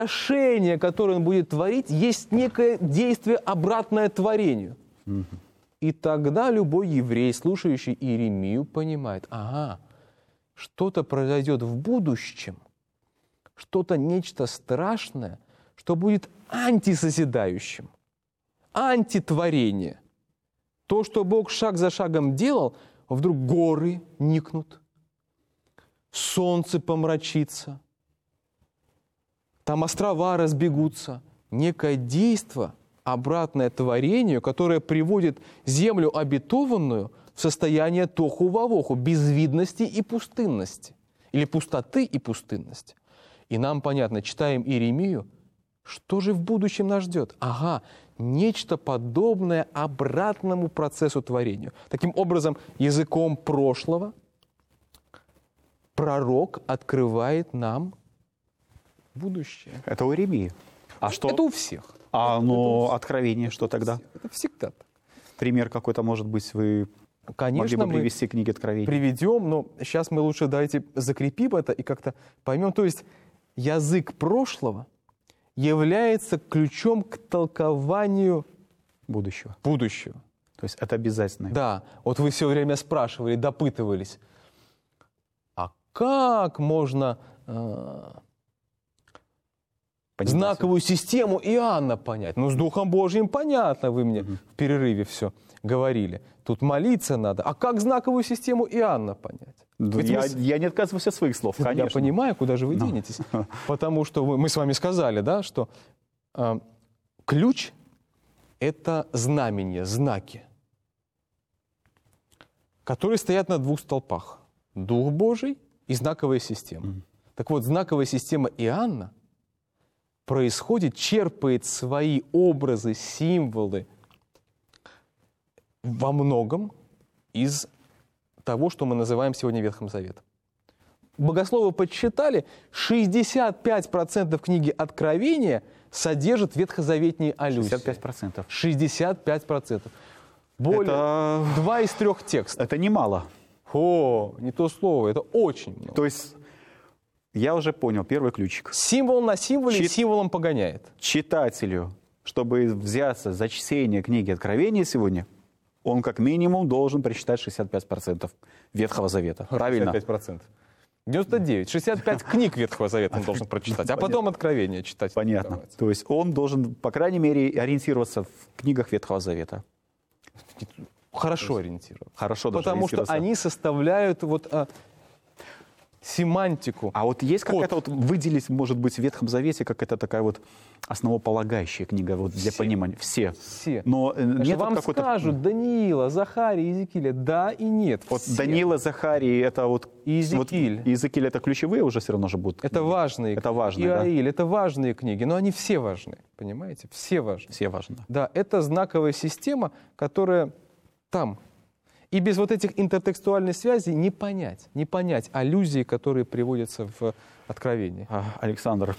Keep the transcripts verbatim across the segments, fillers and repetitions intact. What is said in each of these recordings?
Отношение, которое он будет творить, есть некое действие, обратное творению. Mm-hmm. И тогда любой еврей, слушающий Иеремию, понимает, ага, что-то произойдет в будущем, что-то, нечто страшное, что будет антисозидающим, антитворение. То, что Бог шаг за шагом делал, вдруг горы никнут, солнце помрачится, там острова разбегутся. Некое действие, обратное творению, которое приводит землю обетованную в состояние тоху-вавоху, безвидности и пустынности. Или пустоты и пустынности. И нам понятно, читаем Иеремию, что же в будущем нас ждет? Ага, нечто подобное обратному процессу творению. Таким образом, языком прошлого пророк открывает нам будущее. Это у Иеремии. А что? Это у всех. А это, ну, это откровение, что тогда? Это всегда так. Пример какой-то, может быть, вы Конечно, могли бы привести книги Откровения? Приведем, но сейчас мы лучше давайте закрепим это и как-то поймем. То есть язык прошлого является ключом к толкованию будущего. будущего. То есть это обязательно. Да. Вот вы все время спрашивали, допытывались, а как можно э, знаковую систему Иоанна понять? Ну, с Духом Божьим понятно, вы мне угу. в перерыве все говорили. Тут молиться надо. А как знаковую систему Иоанна понять? Я, мы... я не отказываюсь от своих слов, конечно. Я понимаю, куда же вы Но. денетесь. Потому что вы, мы с вами сказали, да, что э, ключ – это знамения, знаки, которые стоят на двух столпах. Дух Божий и знаковая система. Mm. Так вот, знаковая система Иоанна происходит, черпает свои образы, символы во многом из того, что мы называем сегодня Ветхим Заветом. Богословы подсчитали, шестьдесят пять процентов книги Откровения содержит ветхозаветные аллюзии. шестьдесят пять процентов. шестьдесят пять процентов. Более это... два из трех текстов. Это немало. О, не то слово, это очень много. То есть, я уже понял, первый ключик. Символ на символе Чит... символом погоняет. Читателю, чтобы взяться за чтение книги Откровения сегодня, он как минимум должен прочитать шестьдесят пять процентов Ветхого Завета. Правильно? шестьдесят пять процентов. девяносто девять. шестьдесят пять книг Ветхого Завета он должен прочитать, а потом Откровение читать. Понятно. То есть он должен, по крайней мере, ориентироваться в книгах Ветхого Завета. Хорошо ориентироваться. Хорошо даже Потому что они составляют вот а, семантику. А вот есть какая-то вот выделить, может быть, в Ветхом Завете какая-то такая вот основополагающая книга вот для Все. понимания? Все. Все. Но нет вам вот скажут Даниила, Захария, Иезекииля, да и нет. Вот все. Даниила, Захарий, это вот... Иезекииль. Вот, Иезекииль это ключевые уже все равно же будут. Это важные Это важные, Иоиль, да? это важные книги, но они все важны, понимаете? Все важны. Все важны. Да, это знаковая система, которая там. И без вот этих интертекстуальных связей не понять, не понять аллюзии, которые приводятся в Откровении. Александр,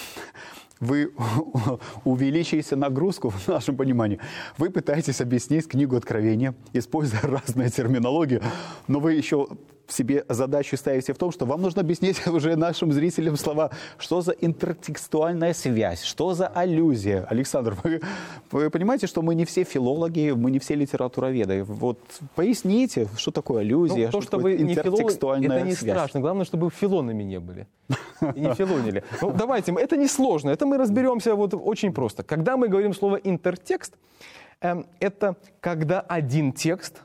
вы увеличиваете нагрузку в нашем понимании. Вы пытаетесь объяснить книгу Откровения, используя разную терминологию, но вы еще себе задачу ставите в том, что вам нужно объяснить уже нашим зрителям слова, что за интертекстуальная связь, что за аллюзия. Александр, вы, вы понимаете, что мы не все филологи, мы не все литературоведы. Вот поясните, что такое аллюзия, ну, то, что, что такое вы интертекстуальная не филолог, это не связь. страшно. Главное, чтобы филонами не были. И не филонили. Ну, давайте, это не сложно, это мы разберемся вот очень просто. Когда мы говорим слово интертекст, э, это когда один текст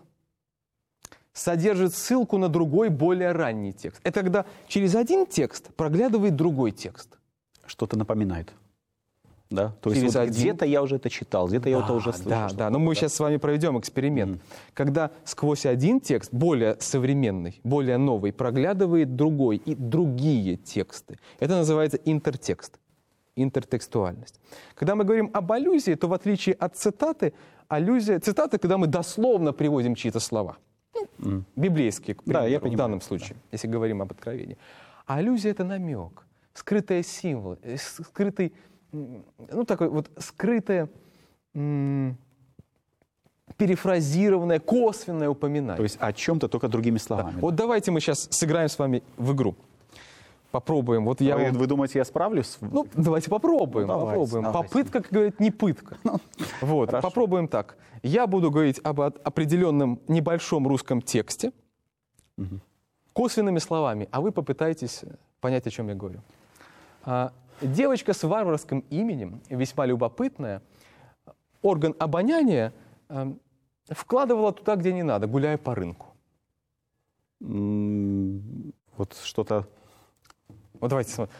содержит ссылку на другой, более ранний текст. Это когда через один текст проглядывает другой текст. Что-то напоминает. Да? То есть вот один... где-то я уже это читал, где-то да, я это уже слышал. Да, да, но мы да. сейчас с вами проведем эксперимент. Mm. Когда сквозь один текст, более современный, более новый, проглядывает другой и другие тексты. Это называется интертекст, интертекстуальность. Когда мы говорим об аллюзии, то в отличие от цитаты, аллюзия, цитаты, когда мы дословно приводим чьи-то слова. Mm. Библейские, к примеру, да, я в понимаю. данном случае, да. если говорим об откровении. А аллюзия — это намек, скрытый символ, скрытый, ну такой вот скрытое, м- перефразированное, косвенное упоминание. То есть о чем-то только другими словами. Да. Да. Вот давайте мы сейчас сыграем с вами в игру. Попробуем. Вот я Вы, вам- вы думаете, я справлюсь? Ну, давайте попробуем. Ну, давайте, попробуем. давайте. Попытка, как говорят, не пытка. Вот, Хорошо. попробуем так. Я буду говорить об от- определенном небольшом русском тексте косвенными словами, а вы попытайтесь понять, о чем я говорю. А, девочка с варварским именем, весьма любопытная, орган обоняния а, вкладывала туда, где не надо, гуляя по рынку. М, Вот что-то... Вот давайте смотрим.